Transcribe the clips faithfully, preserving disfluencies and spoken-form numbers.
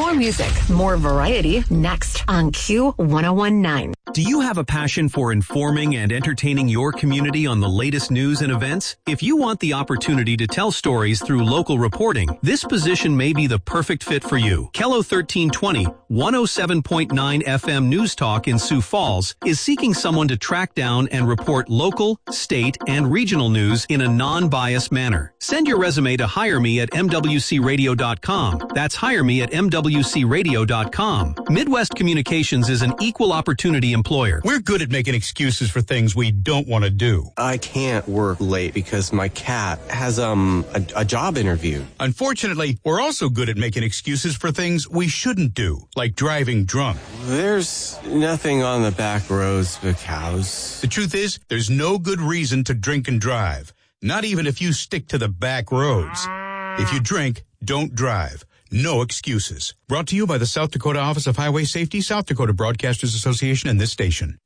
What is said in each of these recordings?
More music, more variety, next on Q one oh one point nine. Do you have a passion for informing and entertaining your community on the latest news and events? If you want the opportunity to tell stories through local reporting, this position may be the perfect fit for you. Kello thirteen twenty, one oh seven point nine F M News Talk in Sioux Falls is seeking someone to track down and report local, state, and regional news in a non-biased manner. Send your resume to hire me at m w c radio dot com. That's hire me at m w c radio dot com. Midwest Communications is an equal opportunity employer. We're good at making excuses for things we don't want to do. I can't work late because my cat has um a, a job interview. Unfortunately, we're also good at making excuses for things we shouldn't do, like driving drunk. There's nothing on the back roads but cows. The truth is, there's no good reason to drink and drive, not even if you stick to the back roads. If you drink, don't drive. No excuses. Brought to you by the South Dakota Office of Highway Safety, South Dakota Broadcasters Association, and this station.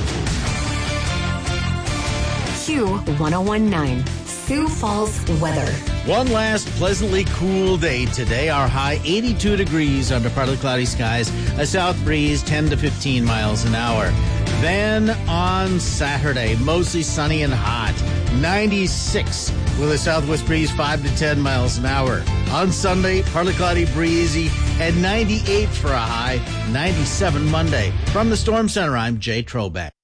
Q one oh one point nine, Sioux Falls weather. One last pleasantly cool day today. Our high eighty-two degrees under partly cloudy skies. A south breeze ten to fifteen miles an hour. Then on Saturday, mostly sunny and hot. ninety-six with a southwest breeze five to ten miles an hour. On Sunday, partly cloudy, breezy, and ninety-eight for a high. ninety-seven Monday. From the Storm Center, I'm Jay Trobeck.